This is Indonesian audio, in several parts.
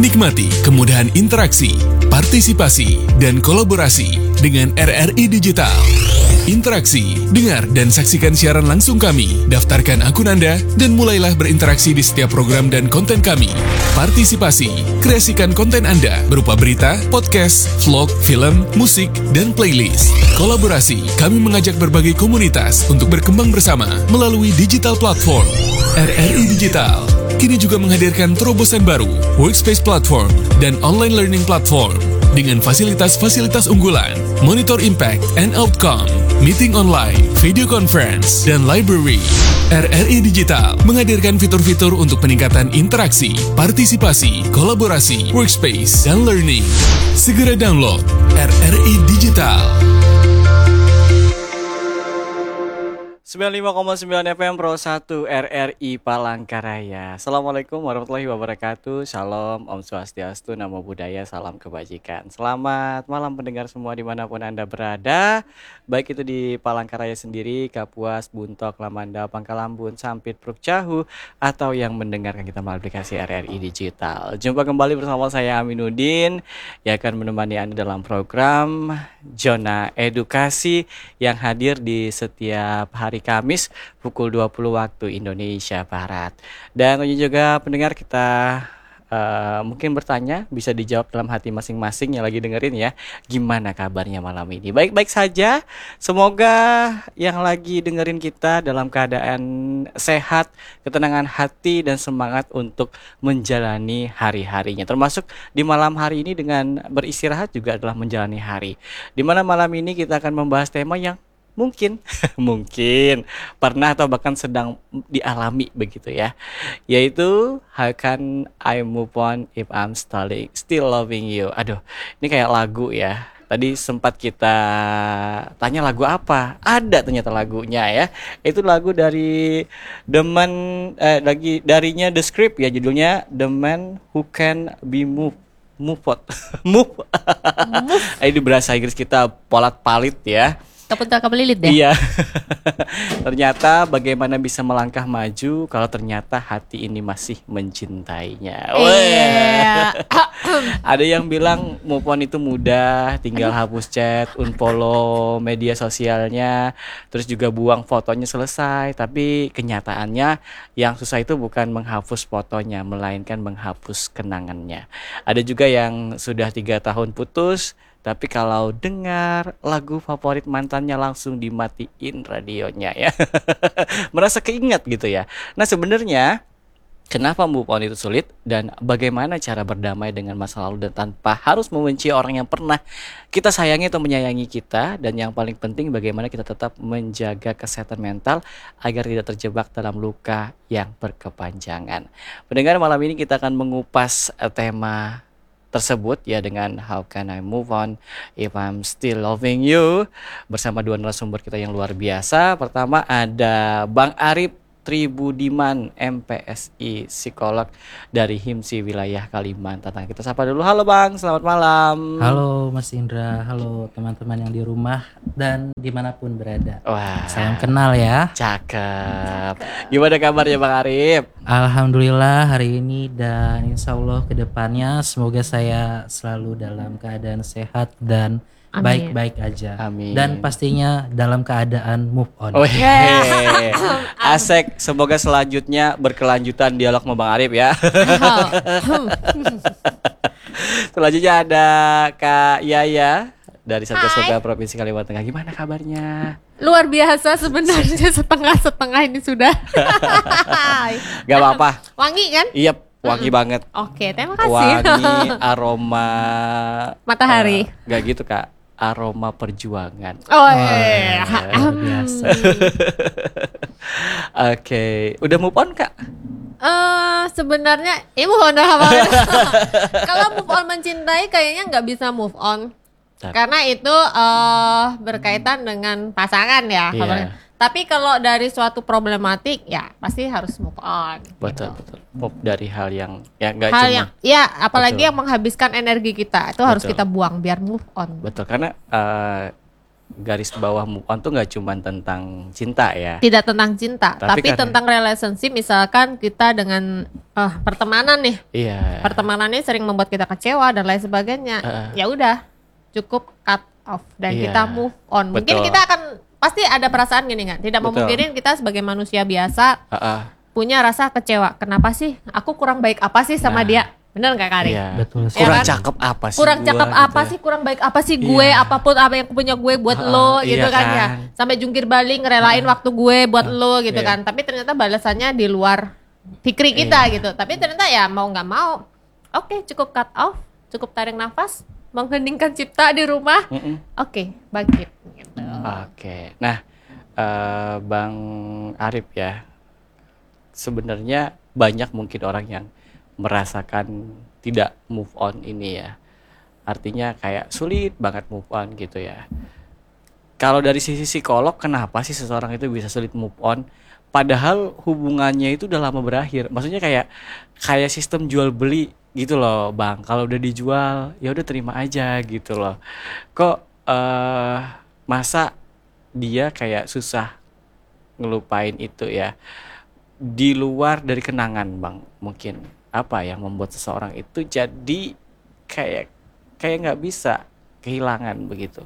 Nikmati kemudahan interaksi, partisipasi, dan kolaborasi dengan RRI Digital. Interaksi, dengar dan saksikan siaran langsung kami, daftarkan akun Anda, dan mulailah berinteraksi di setiap program dan konten kami. Partisipasi, kreasikan konten Anda berupa berita, podcast, vlog, film, musik, dan playlist. Kolaborasi, kami mengajak berbagai komunitas untuk berkembang bersama melalui digital platform. RRI Digital kini juga menghadirkan terobosan baru, workspace platform, dan online learning platform dengan fasilitas-fasilitas unggulan, monitor impact and outcome, meeting online, video conference, dan library. RRI Digital menghadirkan fitur-fitur untuk peningkatan interaksi, partisipasi, kolaborasi, workspace, dan learning. Segera download RRI Digital. 95,9 FM Pro 1 RRI Palangkaraya. Assalamualaikum warahmatullahi wabarakatuh. Shalom, Om Swastiastu, Namo Buddhaya, salam kebajikan. Selamat malam pendengar semua dimanapun Anda berada. Baik itu di Palangkaraya sendiri, Kapuas, Buntok, Lamanda, Pangkalambun, Sampit, Prukcahu, atau yang mendengarkan kita melalui aplikasi RRI Digital. Jumpa kembali bersama saya Aminuddin yang akan menemani Anda dalam program Zona Edukasi yang hadir di setiap hari Kamis pukul 20 waktu Indonesia Barat. Dan tentunya juga pendengar kita mungkin bertanya, bisa dijawab dalam hati masing-masing yang lagi dengerin ya. Gimana kabarnya malam ini? Baik-baik saja. Semoga yang lagi dengerin kita dalam keadaan sehat, ketenangan hati, dan semangat untuk menjalani hari-harinya. Termasuk di malam hari ini dengan beristirahat juga adalah menjalani hari. Dimana malam ini kita akan membahas tema yang mungkin pernah atau bahkan sedang dialami begitu ya, yaitu how can I move on if I'm still loving you. Aduh, ini kayak lagu ya. Tadi sempat kita tanya lagu apa, ada ternyata lagunya ya. Itu lagu dari The Man, darinya The Script ya, judulnya The Man Who Can Be Moved. Move. Ini bahasa Inggris kita polat-palit ya. Kepental kebelilit deh. Iya. Ternyata bagaimana bisa melangkah maju kalau ternyata hati ini masih mencintainya. Ada yang bilang move on itu mudah, tinggal hapus chat, unfollow media sosialnya, terus juga buang fotonya selesai. Tapi kenyataannya yang susah itu bukan menghapus fotonya, melainkan menghapus kenangannya. Ada juga yang sudah 3 tahun putus, tapi kalau dengar lagu favorit mantannya langsung dimatiin radionya ya. Merasa keinget gitu ya. Nah sebenarnya kenapa move on itu sulit dan bagaimana cara berdamai dengan masa lalu dan tanpa harus membenci orang yang pernah kita sayangi atau menyayangi kita. Dan yang paling penting bagaimana kita tetap menjaga kesehatan mental agar tidak terjebak dalam luka yang berkepanjangan. Pendengar, malam ini kita akan mengupas tema tersebut ya dengan how can I move on if I'm still loving you bersama dua narasumber kita yang luar biasa. Pertama ada Bang Arif Tribudiman, MPSI, psikolog dari HIMSI wilayah Kalimantan. Kita sapa dulu. Halo Bang, selamat malam. Halo Mas Indra, halo teman-teman yang di rumah dan dimanapun berada. Wah, salam kenal ya. Cakep. Gimana kabarnya Bang Arif? Alhamdulillah hari ini dan insya Allah kedepannya semoga saya selalu dalam keadaan sehat dan Amin. Baik-baik aja. Amin. Dan pastinya dalam keadaan move on. Oh, asik. Semoga selanjutnya berkelanjutan dialog sama Bang Arif ya. Selanjutnya ada Kak Yaya dari Satgas Surga Provinsi Kalimantan Tengah. Gimana kabarnya? Luar biasa sebenarnya, setengah-setengah ini sudah. Gak apa-apa. Wangi kan? Iya, wangi banget. Oke, terima kasih. Wangi aroma matahari. Gak gitu Kak, aroma perjuangan. Oh iya. Luar biasa. Oke, udah move on Kak? Sebenarnya move on apa? Kalau move on mencintai kayaknya nggak bisa move on. Karena itu berkaitan dengan pasangan ya. Iya. Tapi kalau dari suatu problematik ya pasti harus move on. Betul, gitu. betul. Move dari hal yang ya nggak Hal cuma. yang ya apalagi Betul. yang menghabiskan energi kita itu harus Betul. kita buang biar move on. Betul, karena garis bawah move on tuh nggak cuma tentang cinta ya. Tidak tentang cinta, Tapi tapi kan- tentang relationship. Misalkan kita dengan pertemanan nih, Iya. pertemanan ini sering membuat kita kecewa dan lain sebagainya. Ya udah, cukup cut off dan Iya. kita move on. Mungkin Betul. kita akan pasti ada perasaan gini kan, tidak Betul. memungkirin kita sebagai manusia biasa Heeh. punya rasa kecewa. Kenapa sih? Aku kurang baik apa sih sama Nah. dia? Bener nggak Kari? Iya. Betul Kurang Ya kan? cakep apa sih? Kurang gua cakep gitu apa ya. sih? Kurang baik apa sih gue? Iya. Apapun apa yang punya gue buat lo gitu iya kan ya. kan. Sampai jungkir balik ngerelain waktu gue buat lo gitu Iya. kan. Tapi ternyata balasannya di luar fikri kita gitu. Tapi ternyata ya mau nggak mau, oke, cukup cut off, cukup tarik nafas, mengheningkan cipta di rumah. Mm-mm. Oke, bangkit gitu. Oke. Nah, Bang Arif ya. Sebenarnya banyak mungkin orang yang merasakan tidak move on ini ya. Artinya kayak sulit banget move on gitu ya. Kalau dari sisi psikolog, kenapa sih seseorang itu bisa sulit move on? Padahal hubungannya itu udah lama berakhir. Maksudnya kayak sistem jual beli gitu loh, Bang. Kalau udah dijual, ya udah terima aja gitu loh. Kok masa dia kayak susah ngelupain itu ya? Di luar dari kenangan, Bang. Mungkin apa yang membuat seseorang itu jadi kayak nggak bisa kehilangan begitu.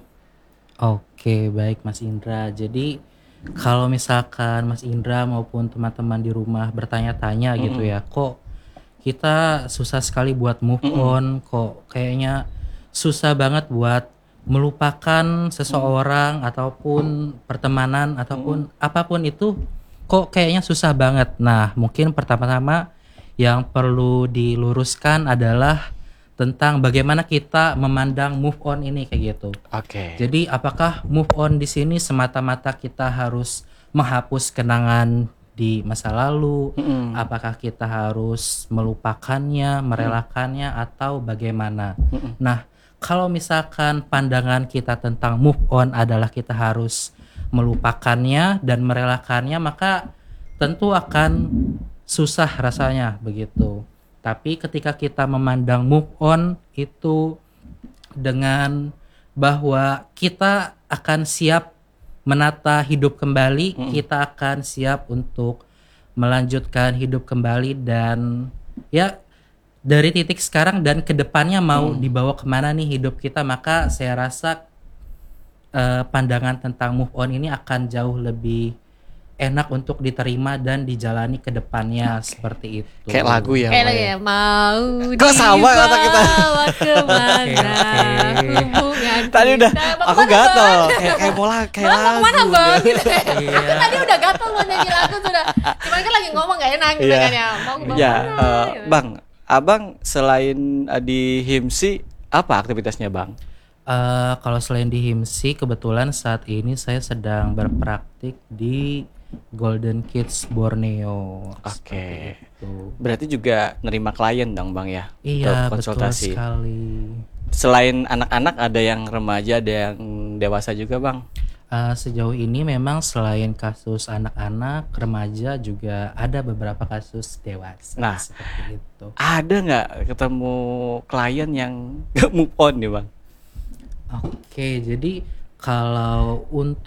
Oke, baik Mas Indra. Jadi kalau misalkan Mas Indra maupun teman-teman di rumah bertanya-tanya gitu ya, kok kita susah sekali buat move on, kok kayaknya susah banget buat melupakan seseorang ataupun pertemanan ataupun apapun itu, kok kayaknya susah banget. Nah, mungkin pertama-tama yang perlu diluruskan adalah tentang bagaimana kita memandang move on ini kayak gitu. Oke. Jadi apakah move on di sini semata-mata kita harus menghapus kenangan di masa lalu? Apakah kita harus melupakannya, merelakannya atau bagaimana? Nah, kalau misalkan pandangan kita tentang move on adalah kita harus melupakannya dan merelakannya, maka tentu akan susah rasanya begitu. Tapi ketika kita memandang move on itu dengan bahwa kita akan siap menata hidup kembali, kita akan siap untuk melanjutkan hidup kembali dan ya dari titik sekarang dan kedepannya mau dibawa kemana nih hidup kita, maka saya rasa pandangan tentang move on ini akan jauh lebih enak untuk diterima dan dijalani ke depannya seperti itu. Kayak lagu ya. Kayak Bang, lagi ya, mau Kok sama kata kita? dibawa kemana Oke. hubungan Tadi udah kita. Mau aku kemana, gatel Bang? kayak bola kayak Bang, mau kemana lagu. Bang? Gitu. Iya. Aku tadi udah gatel mau nyanyi lagu sudah. Cuman kan lagi ngomong gak enak gitu Iya. kan ya. Mau ke Ya, mana? gitu. Bang, Abang selain di HIMSI apa aktivitasnya, Bang? Kalau selain di HIMSI, kebetulan saat ini saya sedang berpraktik di Golden Kids Borneo. Oke. Tuh. Berarti juga nerima klien dong, Bang ya? Iya, Untuk betul konsultasi. sekali. Selain anak-anak ada yang remaja, ada yang dewasa juga, Bang? Sejauh ini memang selain kasus anak-anak, remaja juga ada beberapa kasus dewasa. Nah. Seperti itu. Ada nggak ketemu klien yang nggak move on nih, Bang? Oke, jadi kalau untuk